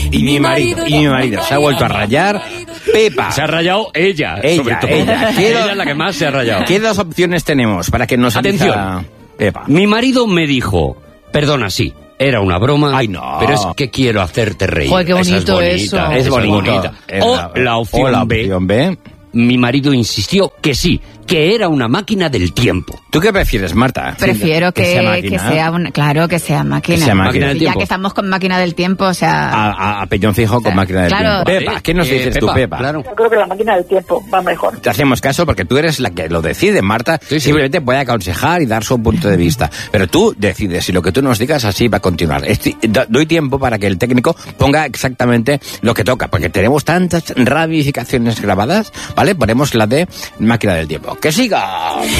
Y mi marido se ha vuelto a rayar. Pepa. Se ha rayado ella, sobre todo. Ella. Ella es la que más se ha rayado. ¿Qué dos opciones tenemos para que nos Atención. elija Pepa? Mi marido me dijo, perdona, sí, era una broma, Ay, no. pero es que quiero hacerte reír. Joder, qué bonito Esa eso. es Es bonito. O la opción B. Mi marido insistió que sí, que era una máquina del tiempo. ¿Tú qué prefieres, Marta? Prefiero que sea máquina. una... Claro, que sea máquina. Que sea máquina del Ya tiempo. que estamos con máquina del tiempo, o sea... A peñón fijo con máquina del claro. tiempo. Pepa, ¿qué nos dices tú, Pepa? Claro. Yo creo que la máquina del tiempo va mejor. Te hacemos caso porque tú eres la que lo decide, Marta. Sí. Simplemente puede aconsejar y dar su punto de vista. Pero tú decides y lo que tú nos digas así va a continuar. Doy tiempo para que el técnico ponga exactamente lo que toca, porque tenemos tantas ramificaciones grabadas, ¿vale? Ponemos la de máquina del tiempo. ¡Que siga!